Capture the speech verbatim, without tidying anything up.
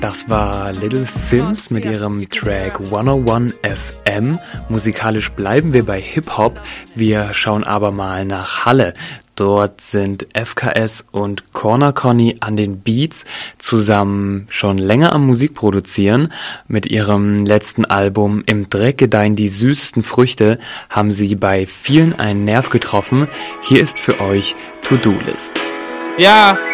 Das war Little Sims mit ihrem Track hunderteins F M. Musikalisch bleiben wir bei Hip-Hop. Wir schauen aber mal nach Halle. Dort sind F K S und Corner Conny an den Beats zusammen schon länger am Musik produzieren. Mit ihrem letzten Album Im Dreck gedeihen die süßesten Früchte haben sie bei vielen einen Nerv getroffen. Hier ist für euch To-Do List. Ja,